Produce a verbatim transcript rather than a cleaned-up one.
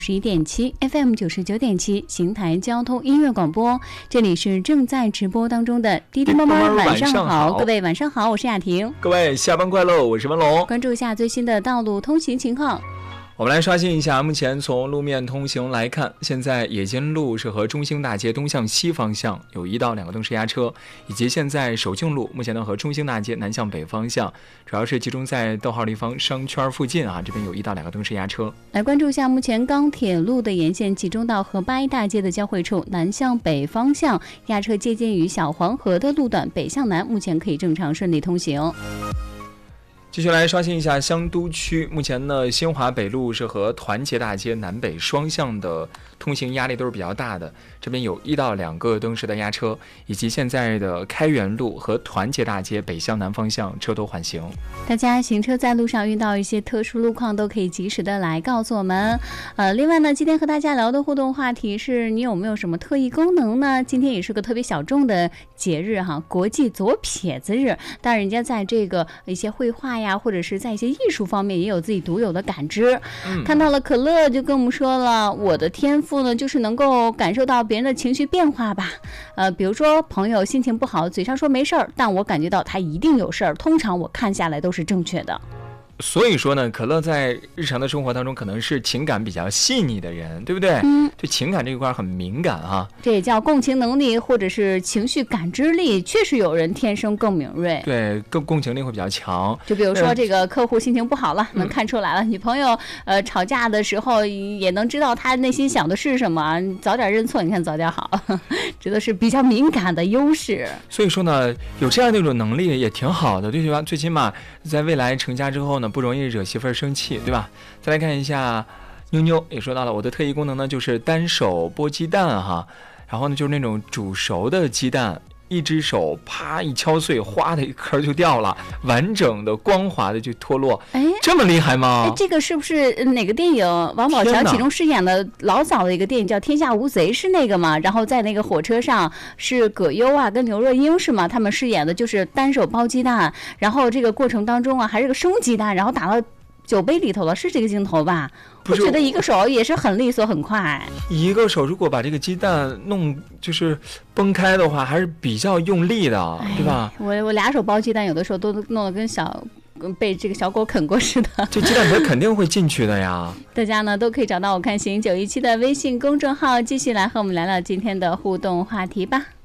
十一点七 F M 九十九点七邢台交通音乐广播，这里是正在直播当中的滴滴妈妈晚上好，各位晚上好，我是雅婷， 各位下班快乐，我是文龙， 关注一下最新的道路通行情况。 我们来刷新一下，目前从路面通行来看，现在冶金路是和中兴大街东向西方向有一到两个灯式压车，以及现在首庆路目前呢和中兴大街南向北方向，主要是集中在逗号立方商圈附近啊，这边有一到两个灯式压车。 来关注一下，目前钢铁路的沿线集中到和八一大街的交汇处，南向北方向压车接近于小黄河的路段，北向南目前可以正常顺利通行。 继续来刷新一下香都区，目前呢新华北路是和团结大街南北双向的通行压力都是比较大的，这边有一到两个灯式的压车，以及现在的开元路和团结大街北向南方向车多缓行。 大家行车在路上遇到一些特殊路况都可以及时的来告诉我们。呃，另外呢，今天和大家聊的互动话题是你有没有什么特异功能呢？今天也是个特别小众的节日哈，国际左撇子日，但人家在这个一些绘画呀，或者是在一些艺术方面也有自己独有的感知。嗯、看到了可乐就跟我们说了，我的天赋呢就是能够感受到别人的情绪变化吧。呃，比如说朋友心情不好，嘴上说没事儿，但我感觉到他一定有事儿，通常我看下来都是正确的。 所以说呢，可乐在日常的生活当中可能是情感比较细腻的人，对不对？嗯，对情感这一块很敏感啊。 这也叫共情能力或者是情绪感知力，确实有人天生更敏锐。 对，更共情力会比较强。 就比如说这个客户心情不好了，呃、能看出来了。女朋友呃吵架的时候也能知道他内心想的是什么，早点认错，你看早点好，这都是比较敏感的优势。 所以说呢，有这样的一种能力也挺好的，对吧？最起码在未来成家之后呢，不容易惹媳妇儿生气，对吧？再来看一下妞妞也说到了，我的特异功能呢就是单手剥鸡蛋哈，然后呢就是那种煮熟的鸡蛋，一只手啪一敲碎，哗的一颗就掉了，完整的光滑的就脱落。哎，这么厉害吗？ 哎，这个是不是哪个电影王宝强其中饰演的老早的一个电影叫《天下无贼》是那个吗？然后在那个火车上是葛优啊跟刘若英是吗？他们饰演的就是单手剥鸡蛋，然后这个过程当中啊还是个生鸡蛋，然后打到酒杯里头了，是这个镜头吧？我觉得一个手也是很利索很快， 一个手如果把这个鸡蛋弄就是崩开的话还是比较用力的，对吧？ 我我俩手剥鸡蛋有的时候都弄得跟小被这个小狗啃过似的， 这鸡蛋壳肯定会进去的呀。 大家呢都可以找到我看行九一七的微信公众号，继续来和我们聊聊今天的互动话题吧。